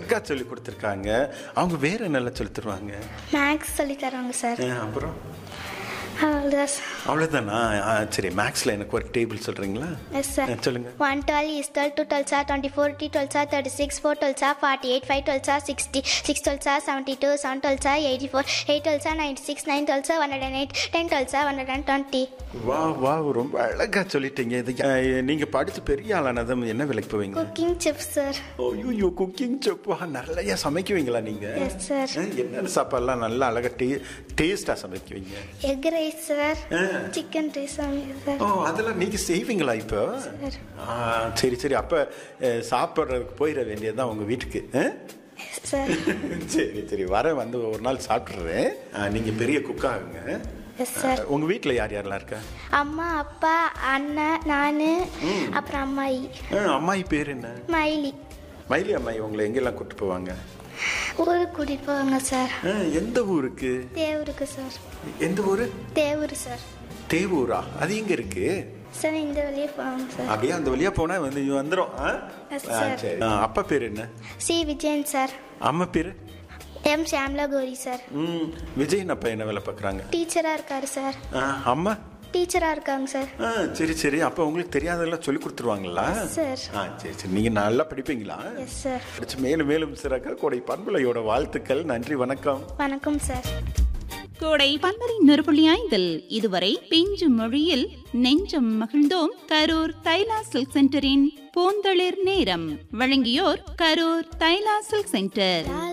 அழகா சொல்லி கொடுத்துருக்காங்க. அவங்க வேற என்னெல்லாம் சொல்லி தருவாங்க? மேக்ஸ் சொல்லி தருவாங்க சார். அப்புறம் அவ்வளோதான் சார். அவ்வளோதானா? சரி, மேக்ஸில் எனக்கு ஒரு டேபிள் சொல்கிறீங்களா? Yes sir. சொல்லுங்கள். 1 12 is 12, 2 12 are 24, 3 12 are 36, 4 12 are 48, 5 12 are 60, 6 12 are 72, 7 12 are 84, 8 12 are 96, 9 12 are 108, 10 12 are 120. வா ரொம்ப அழகாக சொல்லிட்டீங்க. இது நீங்கள் படித்து பெரிய ஆளானதும் என்ன வேலைக்கு போவீங்க? Cooking chef sir. ஐயோ, குக்கிங் செஃப்பா? நிறையா சமைக்குவீங்களா நீங்கள்? Yes sir. என்னென்ன சாப்பாடுலாம் நல்லா அழகாக டேஸ்ட்டாக சமைக்குவீங்க? Egg rice sir, chicken rice sir. அதெல்லாம் நீங்கள் செய்வீங்களா இப்போ? சரி. அப்போ சாப்பிட்றதுக்கு போயிட வேண்டியதுதான் உங்கள் வீட்டுக்கு. சார். சரி, வந்து ஒரு நாள் சாப்பிட்றேன். நீங்கள் பெரிய குக் ஆகுங்க. Yes sir. உங்கள் வீட்டில் யாரெல்லாம் இருக்கா? அம்மா, அப்பா, அண்ணன், நான், அப்புறம் அம்மாயி. அம்மாயி பேர் என்ன? மைலி. மைலி அம்மாயி உங்களை எங்கெல்லாம் கூப்பிட்டு போவாங்க? ஊருக்கு கூட்டிட்டு போவாங்க சார். எந்த ஊருக்கு? தேவூருக்கு சார். எந்த ஊரு? தேவூர் சார். தேவூரா? அது எங்க இருக்கு சார்? இந்த வழியே போவாங்க சார். அப்படியே அந்த வழியா போனா வந்து வந்துடும். சரி. அப்பா பேர் என்ன? C Vijayan sir. அம்மா பேரு? எம் ஷியாம்லா கோரி சார். விஜயன் அப்பா என்ன வேலை பார்க்குறாங்க? டீச்சரா இருக்காரு சார். அம்மா டீச்சரா இருக்காங்க சார். சரி. அப்போ உங்களுக்கு தெரியாததெல்லாம் சொல்லி கொடுத்துருவாங்களா? சார். சரி. நீங்கள் நல்லா படிப்பீங்களா? Yes sir. படிச்சு மேலும் சிறக்க கோடை பண்பலையோட வாழ்த்துக்கள். நன்றி, வணக்கம். வணக்கம் சார். கோடை பண்பலை 100.5 இதுவரை பிஞ்சு மொழியில் நெஞ்சம் மகிழ்ந்தோம். கரூர் தைலா சில்க் சென்டரின் பூந்தளிர் நேரம். வழங்கியோர் கரூர் தைலா சில்க் சென்டர்.